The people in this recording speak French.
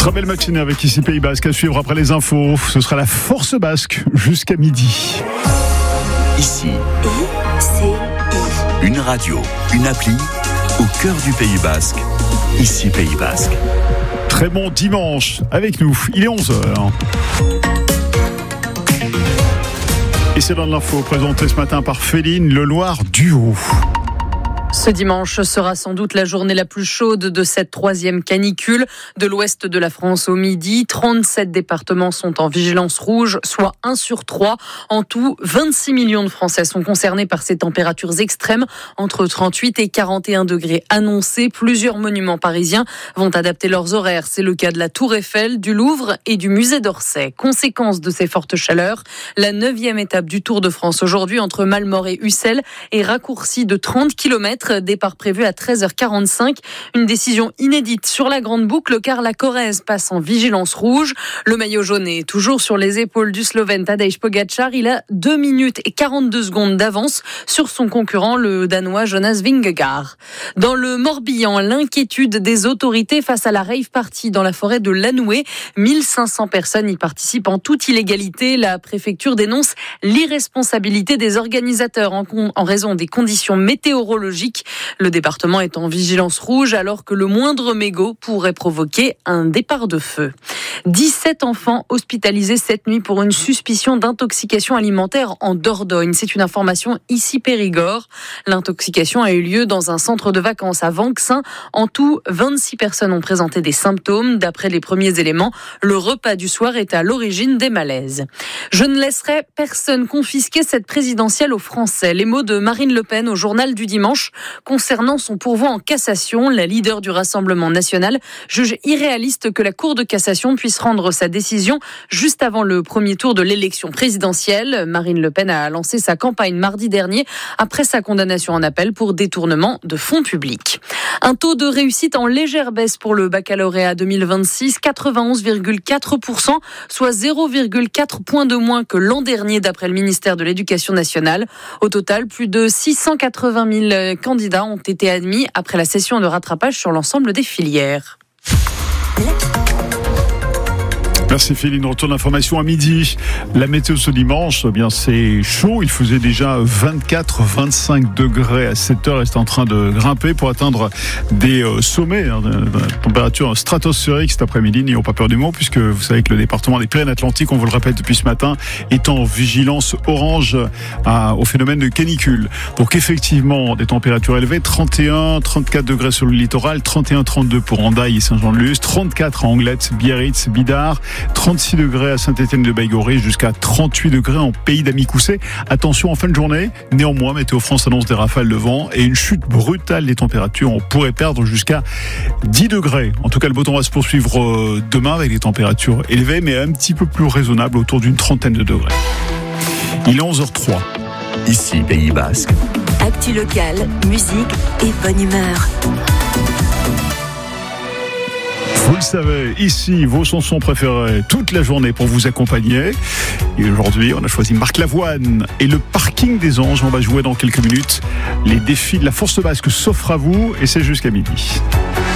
Très belle matinée avec ici Pays Basque. À suivre après les infos. Ce sera la Force Basque jusqu'à midi. Ici, une radio, une appli au cœur du Pays Basque. Ici Pays Basque. Très bon dimanche avec nous. Il est 11h. Et c'est dans l'info présenté ce matin par Féline Leloir Duo. Ce dimanche sera sans doute la journée la plus chaude de cette troisième canicule. De l'ouest de la France au midi, 37 départements sont en vigilance rouge, soit 1 sur 3. En tout, 26 millions de Français sont concernés par ces températures extrêmes, entre 38 et 41 degrés annoncés. Plusieurs monuments parisiens vont adapter leurs horaires. C'est le cas de la Tour Eiffel, du Louvre et du musée d'Orsay. Conséquence de ces fortes chaleurs, la 9e étape du Tour de France aujourd'hui entre Malmort et Ussel est raccourcie de 30 km. Départ prévu à 13h45. Une décision inédite sur la grande boucle car la Corrèze passe en vigilance rouge. Le maillot jaune est toujours sur les épaules du Slovène Tadej Pogačar. Il a 2 minutes et 42 secondes d'avance sur son concurrent, le Danois Jonas Vingegaard. Dans le Morbihan, l'inquiétude des autorités face à la rave party dans la forêt de Lanoué. 1500 personnes y participent en toute illégalité. La préfecture dénonce l'irresponsabilité des organisateurs en raison des conditions météorologiques. Le département est en vigilance rouge alors que le moindre mégot pourrait provoquer un départ de feu. 17 enfants hospitalisés cette nuit pour une suspicion d'intoxication alimentaire en Dordogne. C'est une information ici Périgord. L'intoxication a eu lieu dans un centre de vacances à Vanxin. En tout, 26 personnes ont présenté des symptômes. D'après les premiers éléments, le repas du soir est à l'origine des malaises. Je ne laisserai personne confisquer cette présidentielle aux Français. Les mots de Marine Le Pen au journal du dimanche concernant son pourvoi en cassation. La leader du Rassemblement national juge irréaliste que la Cour de cassation puisse rendre sa décision juste avant le premier tour de l'élection présidentielle. Marine Le Pen a lancé sa campagne mardi dernier après sa condamnation en appel pour détournement de fonds publics. Un taux de réussite en légère baisse pour le baccalauréat 2026, 91,4%, soit 0,4 points de moins que l'an dernier d'après le ministère de l'Éducation nationale. Au total, plus de 680 000 candidats ont été admis après la session de rattrapage sur l'ensemble des filières. Merci Féline, retour d'information à midi. La météo ce dimanche, eh bien c'est chaud, il faisait déjà 24-25 degrés à 7h et c'est en train de grimper pour atteindre des sommets, de température stratosphérique cet après-midi. N'ayons pas peur du mot puisque vous savez que le département des Pyrénées-Atlantiques, on vous le répète depuis ce matin, est en vigilance orange au phénomène de canicule. Donc effectivement, des températures élevées, 31-34 degrés sur le littoral, 31-32 pour Hendaye et Saint-Jean-de-Luz, 34 à Anglette, Biarritz, Bidart, 36 degrés à Saint-Étienne-de-Baïgorry, jusqu'à 38 degrés en pays d'Amicoussé. Attention en fin de journée, néanmoins, Météo France annonce des rafales de vent et une chute brutale des températures. On pourrait perdre jusqu'à 10 degrés. En tout cas, le beau temps va se poursuivre demain avec des températures élevées, mais un petit peu plus raisonnables, autour d'une trentaine de degrés. Il est 11h03. Ici, Pays Basque. Actu locale, musique et bonne humeur. Vous le savez, ici, vos chansons préférées toute la journée pour vous accompagner. Et aujourd'hui, on a choisi Marc Lavoine et le Parking des Anges. On va jouer dans quelques minutes. Les défis de la Force Basque s'offrent à vous et c'est jusqu'à midi.